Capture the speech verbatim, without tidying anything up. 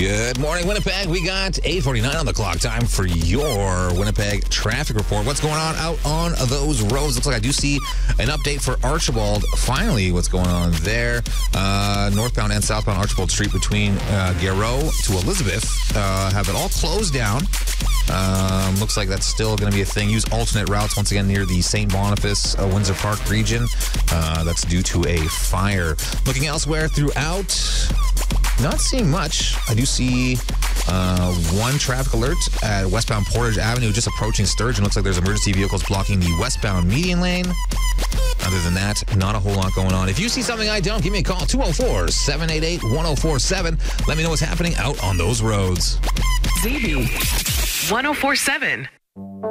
Good morning, Winnipeg. We got eight forty-nine on the clock. Time for your Winnipeg traffic report. What's going on out on those roads? Looks like I do see an update for Archibald. Finally, what's going on there? Uh, northbound and southbound Archibald Street between uh, Garreau to Elizabeth uh, have it all closed down. Um, looks like that's still going to be a thing. Use alternate routes once again near the Saint Boniface, uh, Windsor Park region. Uh, that's due to a fire. Looking elsewhere throughout, not seeing much. I do see uh, one traffic alert at westbound Portage Avenue, just approaching Sturgeon. Looks like there's emergency vehicles blocking the westbound median lane. Other than that, not a whole lot going on. If you see something I don't, give me a call, two oh four, seven eight eight, one oh four seven. Let me know what's happening out on those roads. Z B one oh four seven.